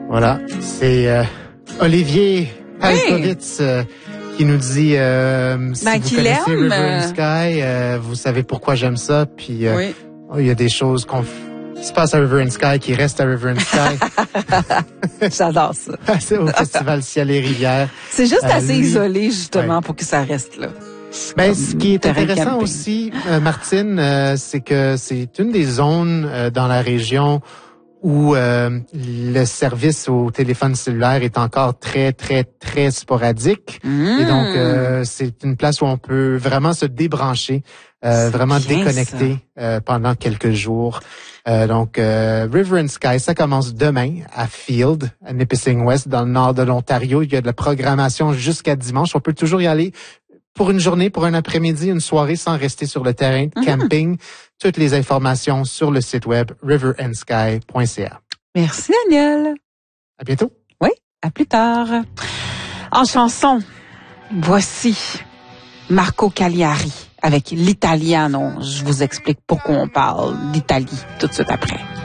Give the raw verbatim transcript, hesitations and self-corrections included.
Voilà, c'est euh, Olivier Halkovitz hey. euh, qui nous dit euh, si ben, vous connaissez River and Sky, euh, vous savez pourquoi j'aime ça. Puis euh, oui. oh, il y a des choses qu'on qui se passent à River and Sky qui restent à River and Sky. J'adore ça. C'est au Festival Ciel et Rivières. C'est juste euh, assez lui, isolé justement ouais. pour que ça reste là. Ben, ce qui est intéressant aussi, euh, Martine, euh, c'est que c'est une des zones euh, dans la région où euh, le service au téléphone cellulaire est encore très, très, très sporadique. Mmh. Et donc, euh, c'est une place où on peut vraiment se débrancher, euh, vraiment déconnecter euh, pendant quelques jours. Euh, donc, euh, River and Sky, ça commence demain à Field, à Nipissing West, dans le nord de l'Ontario. Il y a de la programmation jusqu'à dimanche. On peut toujours y aller pour une journée, pour un après-midi, une soirée sans rester sur le terrain de camping. Mm-hmm. Toutes les informations sur le site web river and sky point c a. Merci, Daniel. À bientôt. Oui, à plus tard. En chanson, voici Marco Cagliari avec l'Italiano. Je vous explique pourquoi on parle d'Italie tout de suite après.